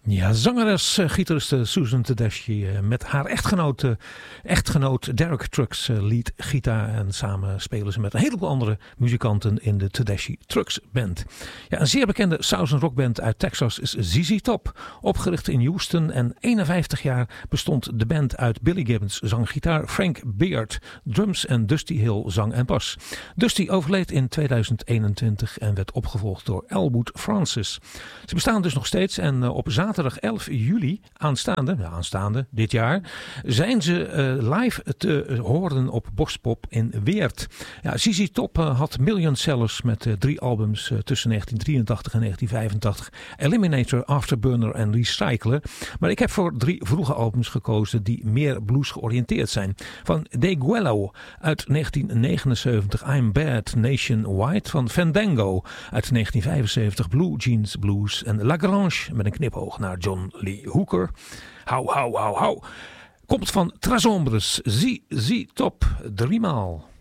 Ja, zangeres, gitariste Susan Tedeschi met haar echtgenoot Derek Trucks lead gitaar. En samen spelen ze met een heleboel andere muzikanten in de Tedeschi Trucks Band. Ja, een zeer bekende Southern rockband uit Texas is ZZ Top. Opgericht in Houston en 51 jaar bestond de band uit Billy Gibbons, zang, gitaar, Frank Beard, drums en Dusty Hill, zang en bas. Dusty overleed in 2021 en werd opgevolgd door Elwood Francis. Ze bestaan dus nog steeds en op zaterdag 11 juli aanstaande dit jaar zijn ze live te horen op Bospop in Weert. Ja, ZZ Top had miljoen sellers met 3 albums tussen 1983 en 1985. Eliminator, Afterburner en Recycler. Maar ik heb voor 3 vroege albums gekozen die meer blues georiënteerd zijn. Van De Guello uit 1979, I'm Bad Nationwide. Van Fandango uit 1975, Blue Jeans Blues. En Lagrange met een knipoog naar John Lee Hooker. Hou. Komt van Trasombres, ZZ Top, 3 maal.